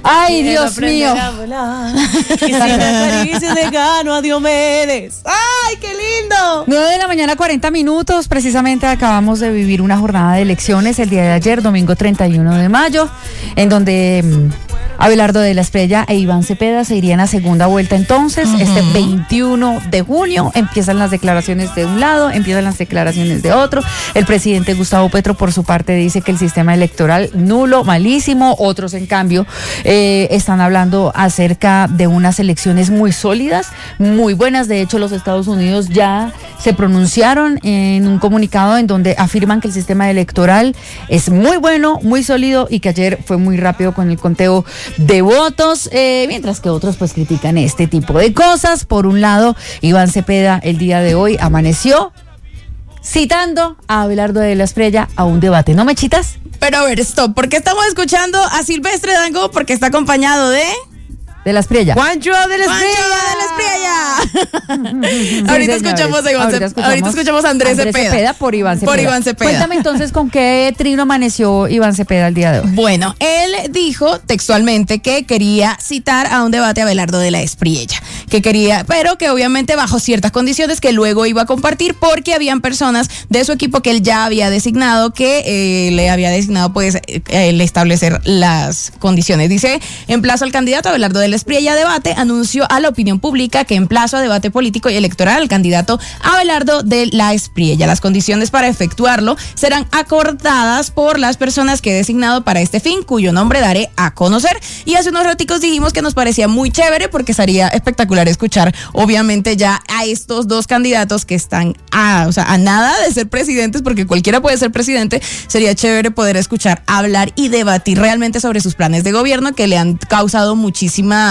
Ay, Dios mío. Y acaricia de gano a Diomedes. ¡Ay, qué lindo! 9:40 a.m, precisamente acabamos de vivir una jornada de elecciones el día de ayer, domingo 31 de mayo, en donde Abelardo de la Espriella e Iván Cepeda se irían a segunda vuelta entonces. Este 21 de junio empiezan las declaraciones de un lado, empiezan las declaraciones de otro. El presidente Gustavo Petro, por su parte, dice que el sistema electoral nulo, malísimo. Otros, en cambio, están hablando acerca de unas elecciones muy sólidas, muy buenas. De hecho, los Estados Unidos ya se pronunciaron en un comunicado en donde afirman que el sistema electoral es muy bueno, muy sólido, y que ayer fue muy rápido con el conteo de votos, mientras que otros pues critican este tipo de cosas. Por un lado, Iván Cepeda el día de hoy amaneció citando a Abelardo de la Espriella a un debate. ¿No, Mechitas? Pero a ver, stop, ¿por qué estamos escuchando a Silvestre Dangond? Porque está acompañado de la Espriella. Juancho de la Espriella. Ahorita escuchamos a Andrés Cepeda por Iván Cepeda. Cuéntame entonces con qué trino amaneció Iván Cepeda el día de hoy. Bueno, él dijo textualmente que quería citar a un debate a Abelardo de la Espriella, que quería, pero que obviamente bajo ciertas condiciones que luego iba a compartir, porque habían personas de su equipo que él ya había designado, que le había designado pues el establecer las condiciones. Dice: emplazo al candidato Abelardo de la Espriella a debate, anunció a la opinión pública que emplazo a debate político y electoral al candidato Abelardo de la Espriella. Las condiciones para efectuarlo serán acordadas por las personas que he designado para este fin, cuyo nombre daré a conocer. Y hace unos raticos dijimos que nos parecía muy chévere, porque sería espectacular escuchar obviamente ya a estos dos candidatos que están a nada de ser presidentes, porque cualquiera puede ser presidente. Sería chévere poder escuchar hablar y debatir realmente sobre sus planes de gobierno, que le han causado muchísima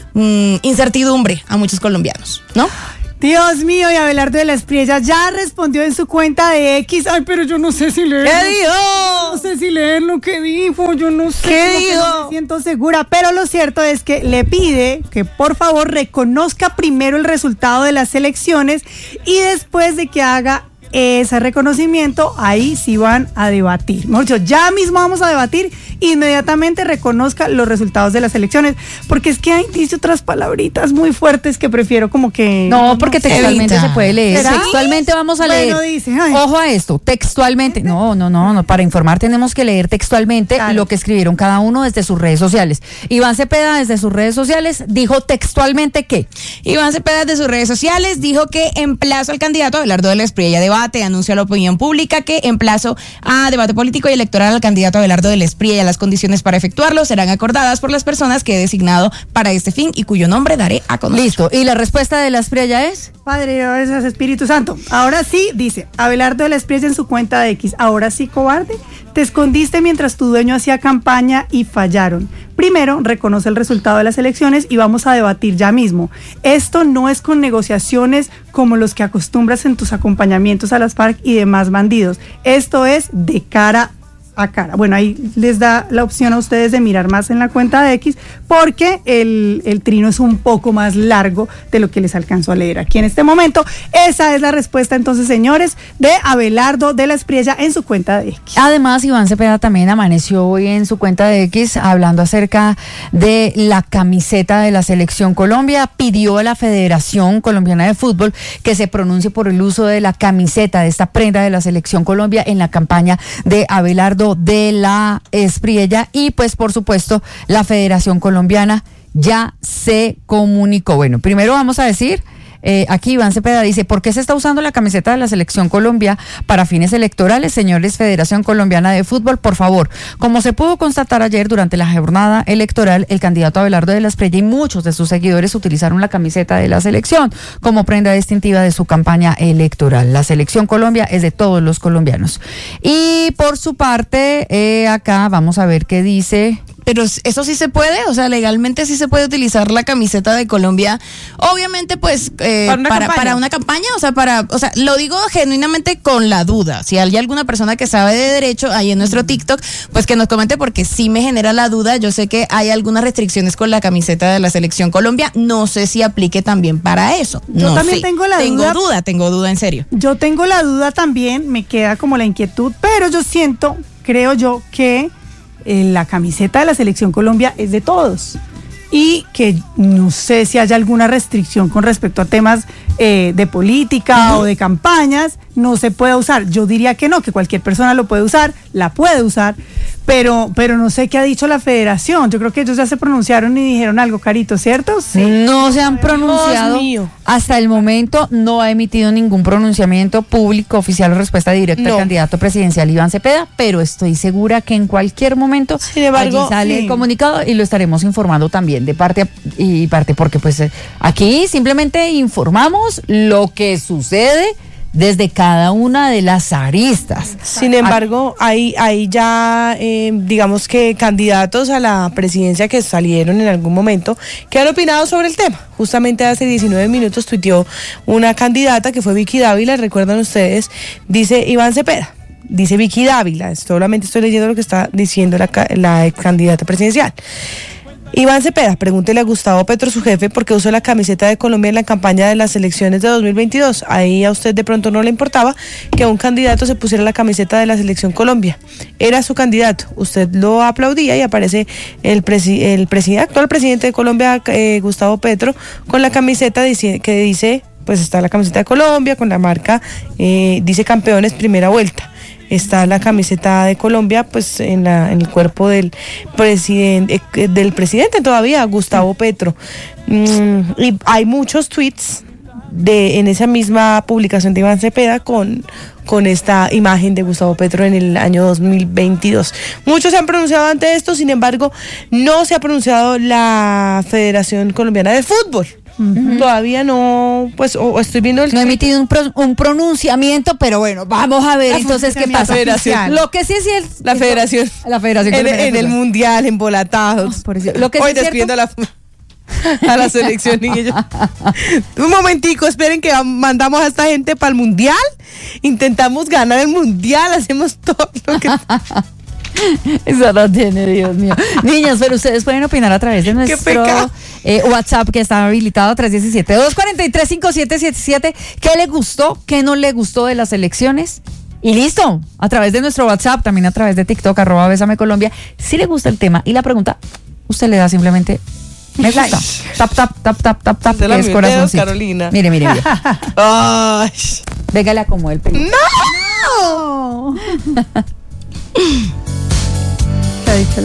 incertidumbre a muchos colombianos, ¿no? Dios mío, y Abelardo de la Espriella ya respondió en su cuenta de X. Ay, pero yo no sé si leer. ¿Qué dijo? No sé si leer lo que dijo, yo no sé. ¿Qué dijo? No me siento segura, pero lo cierto es que le pide que por favor reconozca primero el resultado de las elecciones, y después de que haga ese reconocimiento, ahí sí van a debatir. Mejor dicho, ya mismo vamos a debatir, inmediatamente reconozca los resultados de las elecciones, porque es que dice otras palabritas muy fuertes que prefiero como que... No, porque textualmente se puede leer. ¿Será? Textualmente vamos a leer. Dice, ojo a esto, textualmente. No, para informar tenemos que leer textualmente lo que escribieron cada uno desde sus redes sociales. Iván Cepeda desde sus redes sociales dijo textualmente que... Iván Cepeda desde sus redes sociales dijo que emplazo al candidato Abelardo de la Espriella a debate, anunció a la opinión pública que emplazo a debate político y electoral al candidato Abelardo de la Espriella. Las condiciones para efectuarlo serán acordadas por las personas que he designado para este fin y cuyo nombre daré a conocer. Listo. ¿Y la respuesta de la Espriella es? Padre Dios, es Espíritu Santo. Ahora sí, dice Abelardo de la Espriella en su cuenta de X. Ahora sí, cobarde, te escondiste mientras tu dueño hacía campaña y fallaron. Primero, reconoce el resultado de las elecciones y vamos a debatir ya mismo. Esto no es con negociaciones como los que acostumbras en tus acompañamientos a las FARC y demás bandidos. Esto es de cara a cara. Bueno, ahí les da la opción a ustedes de mirar más en la cuenta de X, porque el trino es un poco más largo de lo que les alcanzo a leer aquí en este momento. Esa es la respuesta entonces, señores, de Abelardo de la Espriella en su cuenta de X. Además, Iván Cepeda también amaneció hoy en su cuenta de X hablando acerca de la camiseta de la Selección Colombia. Pidió a la Federación Colombiana de Fútbol que se pronuncie por el uso de la camiseta, de esta prenda de la Selección Colombia, en la campaña de Abelardo de la Espriella. Y pues por supuesto la Federación Colombiana ya se comunicó. Bueno, primero vamos a decir, aquí Iván Cepeda dice: ¿por qué se está usando la camiseta de la Selección Colombia para fines electorales? Señores Federación Colombiana de Fútbol, por favor. Como se pudo constatar ayer durante la jornada electoral, el candidato Abelardo de la Espriella y muchos de sus seguidores utilizaron la camiseta de la selección como prenda distintiva de su campaña electoral. La Selección Colombia es de todos los colombianos. Y por su parte, acá vamos a ver qué dice. Pero eso sí se puede, o sea, legalmente sí se puede utilizar la camiseta de Colombia, obviamente pues para una campaña, o sea, lo digo genuinamente con la duda. Si hay alguna persona que sabe de derecho ahí en nuestro TikTok, pues que nos comente, porque sí me genera la duda. Yo sé que hay algunas restricciones con la camiseta de la Selección Colombia, no sé si aplique también para eso. Yo también tengo la duda. Tengo duda en serio. Yo tengo la duda también, me queda como la inquietud, pero yo creo yo que la camiseta de la Selección Colombia es de todos. Y que no sé si haya alguna restricción con respecto a temas de política o de campañas, no se puede usar. Yo diría que no, que cualquier persona lo puede usar, la puede usar, pero no sé qué ha dicho la federación. Yo creo que ellos ya se pronunciaron y dijeron algo, Carito, ¿cierto? Sí. No se han pronunciado. Hasta el momento no ha emitido ningún pronunciamiento público oficial o respuesta directa al candidato presidencial Iván Cepeda, pero estoy segura que en cualquier momento sin embargo, allí sale el comunicado y lo estaremos informando también de parte y parte, porque pues aquí simplemente informamos lo que sucede desde cada una de las aristas. Sin embargo, hay ya, digamos que candidatos a la presidencia que salieron en algún momento que han opinado sobre el tema. Justamente hace 19 minutos tuiteó una candidata que fue Vicky Dávila, recuerdan ustedes, dice Iván Cepeda. Dice Vicky Dávila, solamente estoy leyendo lo que está diciendo la ex candidata presidencial. Iván Cepeda, pregúntele a Gustavo Petro, su jefe, por qué usó la camiseta de Colombia en la campaña de las elecciones de 2022. Ahí a usted de pronto no le importaba que un candidato se pusiera la camiseta de la Selección Colombia. Era su candidato. Usted lo aplaudía y aparece el actual presidente de Colombia, Gustavo Petro, con la camiseta que dice, pues está la camiseta de Colombia, con la marca, dice campeones primera vuelta. Está la camiseta de Colombia, pues en el cuerpo del presidente todavía, Gustavo Petro. Y hay muchos tweets en esa misma publicación de Iván Cepeda con esta imagen de Gustavo Petro en el año 2022. Muchos se han pronunciado ante esto, sin embargo, no se ha pronunciado la Federación Colombiana de Fútbol. Todavía no, pues, estoy viendo no ha emitido un pronunciamiento, pero bueno, vamos a ver entonces qué pasa. Lo que sí es la Federación en el mundial, embolatados. Lo que hoy despidiendo a la selección y ellos. Un momentico, esperen que mandamos a esta gente para el mundial, intentamos ganar el mundial, hacemos todo lo que eso no tiene, Dios mío. Niños, pero ustedes pueden opinar a través de nuestro WhatsApp que está habilitado 317-243-5777. ¿Qué le gustó? ¿Qué no le gustó de las elecciones? Y listo, a través de nuestro WhatsApp, también a través de TikTok, @BésameColombia. Si le gusta el tema y la pregunta, usted le da simplemente me gusta. Tap, tap, tap, tap, tap, tap. Que es corazoncito. Carolina. Mire. Ay. Véngale a como el pelo. ¡No!